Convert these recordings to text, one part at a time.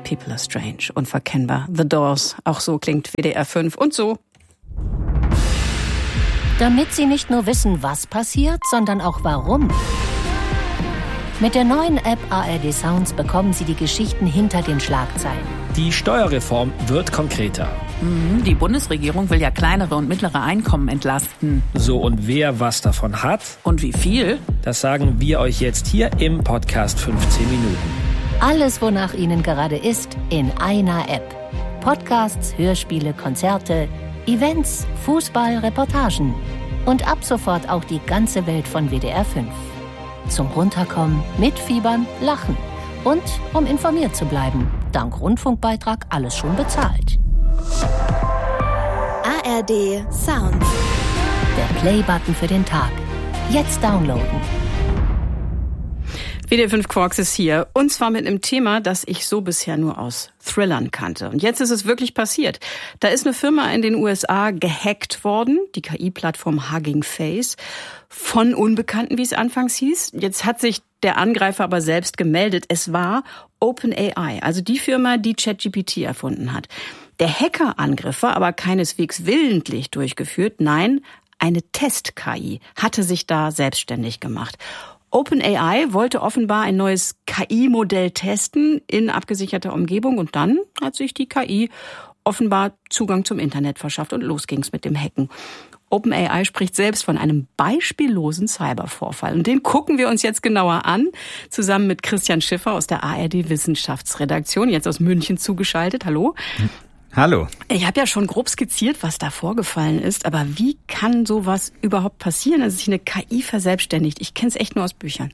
People are strange, unverkennbar. The Doors, auch so klingt WDR 5 und so. Damit Sie nicht nur wissen, was passiert, sondern auch warum. Mit der neuen App ARD Sounds bekommen Sie die Geschichten hinter den Schlagzeilen. Die Steuerreform wird konkreter. Die Bundesregierung will ja kleinere und mittlere Einkommen entlasten. So, und wer was davon hat? Und wie viel? Das sagen wir euch jetzt hier im Podcast 15 Minuten. Alles, wonach Ihnen gerade ist, in einer App. Podcasts, Hörspiele, Konzerte, Events, Fußball, Reportagen. Und ab sofort auch die ganze Welt von WDR 5. Zum Runterkommen, mitfiebern, lachen. Und um informiert zu bleiben. Dank Rundfunkbeitrag alles schon bezahlt. ARD Sounds. Der Play-Button für den Tag. Jetzt downloaden. WDR 5 Quarks ist hier. Und zwar mit einem Thema, das ich so bisher nur aus Thrillern kannte. Und jetzt ist es wirklich passiert. Da ist eine Firma in den USA gehackt worden, die KI-Plattform Hugging Face, von Unbekannten, wie es anfangs hieß. Jetzt hat sich der Angreifer aber selbst gemeldet. Es war OpenAI, also die Firma, die ChatGPT erfunden hat. Der Hackerangriff war aber keineswegs willentlich durchgeführt. Nein, eine Test-KI hatte sich da selbstständig gemacht. OpenAI wollte offenbar ein neues KI-Modell testen in abgesicherter Umgebung und dann hat sich die KI offenbar Zugang zum Internet verschafft und los ging's mit dem Hacken. OpenAI spricht selbst von einem beispiellosen Cybervorfall und den gucken wir uns jetzt genauer an, zusammen mit Christian Schiffer aus der ARD Wissenschaftsredaktion, jetzt aus München zugeschaltet. Hallo. Hallo. Ich habe ja schon grob skizziert, was da vorgefallen ist, aber wie kann sowas überhaupt passieren, dass sich eine KI verselbstständigt? Ich kenne es echt nur aus Büchern.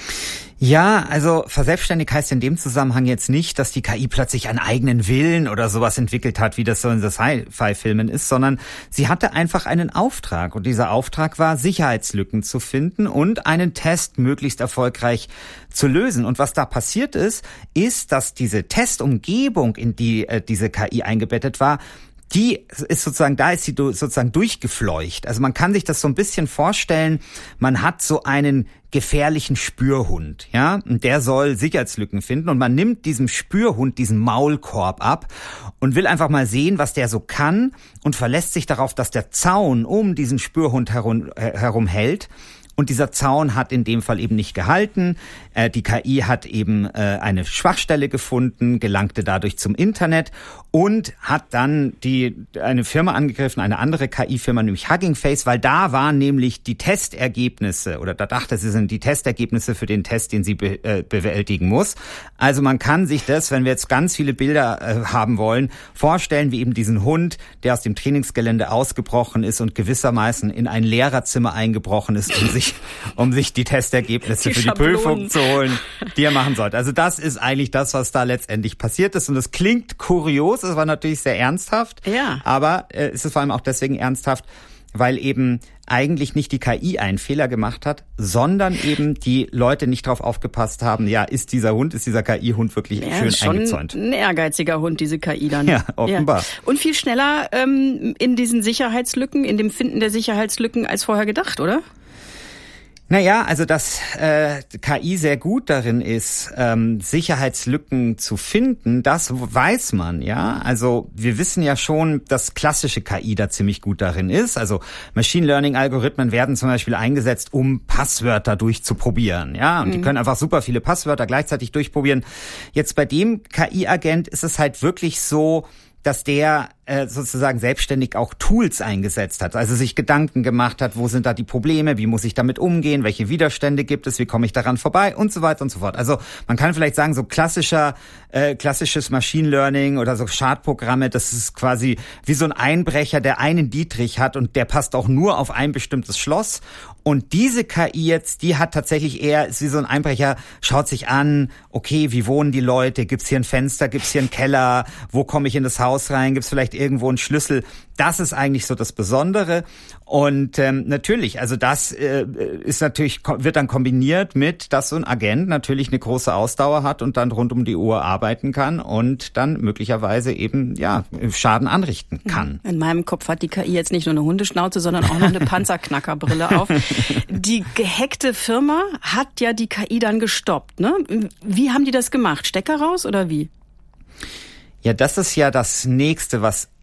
Ja, also verselbstständigt heißt in dem Zusammenhang jetzt nicht, dass die KI plötzlich einen eigenen Willen oder sowas entwickelt hat, wie das so in den Sci-Fi-Filmen ist, sondern sie hatte einfach einen Auftrag. Und dieser Auftrag war, Sicherheitslücken zu finden und einen Test möglichst erfolgreich zu lösen. Und was da passiert ist, dass diese Testumgebung, in die diese KI eingebettet war, die ist sozusagen, da ist sie sozusagen durchgefleucht. Also man kann sich das so ein bisschen vorstellen, man hat so einen gefährlichen Spürhund, ja, und der soll Sicherheitslücken finden und man nimmt diesem Spürhund diesen Maulkorb ab und will einfach mal sehen, was der so kann und verlässt sich darauf, dass der Zaun um diesen Spürhund herum hält. Und dieser Zaun hat in dem Fall eben nicht gehalten. Die KI hat eben eine Schwachstelle gefunden, gelangte dadurch zum Internet und hat dann eine Firma angegriffen, eine andere KI-Firma, nämlich Hugging Face, weil da waren nämlich die Testergebnisse, oder da dachte sie, sind die Testergebnisse für den Test, den sie bewältigen muss. Also man kann sich das, wenn wir jetzt ganz viele Bilder haben wollen, vorstellen, wie eben diesen Hund, der aus dem Trainingsgelände ausgebrochen ist und gewissermaßen in ein Lehrerzimmer eingebrochen ist, um sich die Testergebnisse für die Prüfung zu holen, die er machen sollte. Also das ist eigentlich das, was da letztendlich passiert ist. Und es klingt kurios, es war natürlich sehr ernsthaft, ja. Aber es ist vor allem auch deswegen ernsthaft, weil eben eigentlich nicht die KI einen Fehler gemacht hat, sondern eben die Leute nicht drauf aufgepasst haben, ja, ist dieser KI-Hund wirklich schön eingezäunt. Schon ein ehrgeiziger Hund, diese KI dann. Ja, offenbar. Ja. Und viel schneller in diesen Sicherheitslücken, in dem Finden der Sicherheitslücken als vorher gedacht, oder? Naja, also dass KI sehr gut darin ist, Sicherheitslücken zu finden, das weiß man, ja. Also wir wissen ja schon, dass klassische KI da ziemlich gut darin ist. Also Machine Learning-Algorithmen werden zum Beispiel eingesetzt, um Passwörter durchzuprobieren, ja. Und die können einfach super viele Passwörter gleichzeitig durchprobieren. Jetzt bei dem KI-Agent ist es halt wirklich so, dass der sozusagen selbstständig auch Tools eingesetzt hat, also sich Gedanken gemacht hat, wo sind da die Probleme, wie muss ich damit umgehen, welche Widerstände gibt es, wie komme ich daran vorbei und so weiter und so fort. Also man kann vielleicht sagen, so klassisches Machine Learning oder so Schadprogramme, das ist quasi wie so ein Einbrecher, der einen Dietrich hat und der passt auch nur auf ein bestimmtes Schloss. Und diese KI jetzt, die hat tatsächlich eher, ist wie so ein Einbrecher, schaut sich an, okay, wie wohnen die Leute, gibt's hier ein Fenster, gibt's hier einen Keller, wo komme ich in das Haus rein, gibt's vielleicht irgendwo einen Schlüssel. Das ist eigentlich so das Besondere. Und natürlich, also das wird dann kombiniert mit, dass so ein Agent natürlich eine große Ausdauer hat und dann rund um die Uhr arbeiten kann und dann möglicherweise eben Schaden anrichten kann. In meinem Kopf hat die KI jetzt nicht nur eine Hundeschnauze, sondern auch noch eine Panzerknackerbrille auf. Die gehackte Firma hat ja die KI dann gestoppt, ne? Wie haben die das gemacht? Stecker raus oder wie? Ja, das ist ja das Nächste, was